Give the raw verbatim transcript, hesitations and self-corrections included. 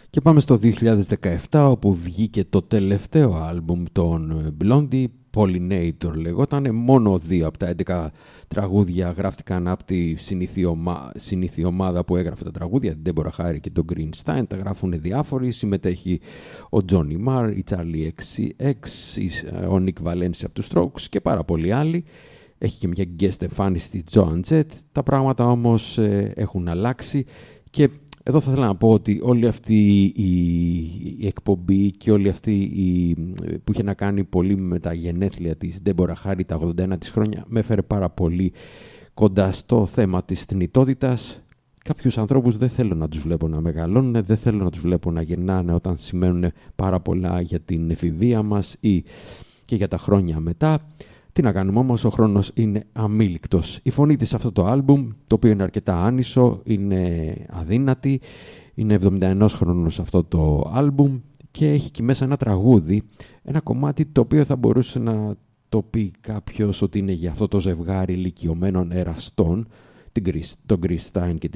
Και πάμε στο δύο χιλιάδες δεκαεπτά, όπου βγήκε το τελευταίο άλμπουμ των Blondie, Pollinator λεγόταν. Μόνο δύο από τα έντεκα τραγούδια γράφτηκαν από τη συνήθη ομάδα που έγραφε τα τραγούδια, την Deborah Harry και τον Greenstein. Τα γράφουν διάφοροι, συμμετέχει ο Johnny Marr, η Charlie εξ εξ, ο Nick Valencia από τους Strokes και πάρα πολλοί άλλοι. Έχει και μια guest εμφάνιση στη Joan Jett. Τα πράγματα όμως ε, έχουν αλλάξει και εδώ θα ήθελα να πω ότι όλη αυτή η, η εκπομπή και όλη αυτή η, που είχε να κάνει πολύ με τα γενέθλια της Deborah Harry τα ογδόντα ένα της χρόνια με έφερε πάρα πολύ κοντά στο θέμα της θνητότητας. Κάποιους ανθρώπους δεν θέλω να τους βλέπω να μεγαλώνουν, δεν θέλω να τους βλέπω να γεννάνε όταν σημαίνουν πάρα πολλά για την εφηβεία μας ή και για τα χρόνια μετά. Τι να κάνουμε όμως, ο χρόνος είναι αμήλικτος. Η φωνή της σε αυτό το άλμπουμ, το οποίο είναι αρκετά άνισο, είναι αδύνατη, είναι εβδομήντα ένα χρόνος αυτό το άλμπουμ και έχει και μέσα ένα τραγούδι, ένα κομμάτι το οποίο θα μπορούσε να το πει κάποιος ότι είναι για αυτό το ζευγάρι ηλικιωμένων εραστών, τον Greenstein και